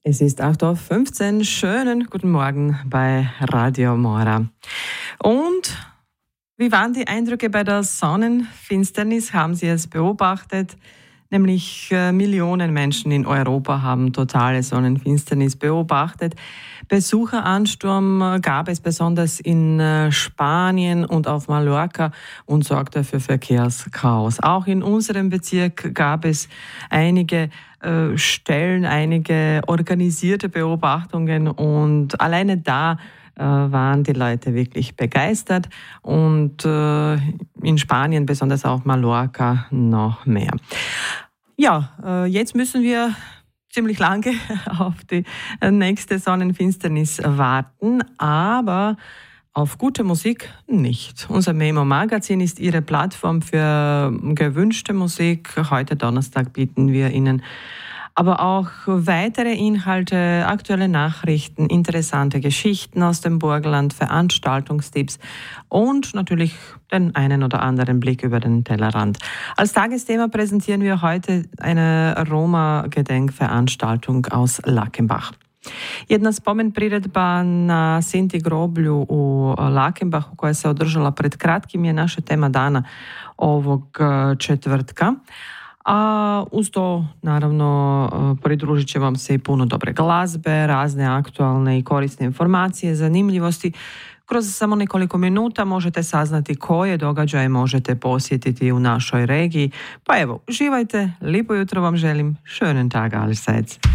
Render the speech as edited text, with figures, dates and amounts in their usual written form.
Es ist 8:15 Uhr. Schönen guten Morgen bei Radio Mora. Und wie waren die Eindrücke bei der Sonnenfinsternis? Haben Sie es beobachtet? Nämlich Millionen Menschen in Europa haben totale Sonnenfinsternis beobachtet. Besucheransturm gab es besonders in Spanien und auf Mallorca und sorgte für Verkehrschaos. Auch in unserem Bezirk gab es einige Stellen, einige organisierte Beobachtungen und alleine da waren die Leute wirklich begeistert und in Spanien, besonders auch Mallorca, noch mehr. Ja, jetzt müssen wir ziemlich lange auf die nächste Sonnenfinsternis warten, aber auf gute Musik nicht. Unser Memo Magazin ist Ihre Plattform für gewünschte Musik. Heute Donnerstag bieten wir Ihnen aber auch weitere Inhalte, aktuelle Nachrichten, interessante Geschichten aus dem Burgenland, Veranstaltungstipps und natürlich den einen oder anderen Blick über den Tellerrand. Als Tagesthema präsentieren wir heute eine Roma-Gedenkveranstaltung aus Lackenbach. Jedna spomen priredba na Sinti groblju u Lakenbahu koja se održala pred kratkim je naša tema dana ovog četvrtka. A uz to, naravno, pridružit će vam se i puno dobre glazbe, razne aktualne i korisne informacije, zanimljivosti. Kroz samo nekoliko minuta možete saznati koje događaje možete posjetiti u našoj regiji. Pa evo, uživajte, lijepo jutro vam želim, schönen Tag allerseits.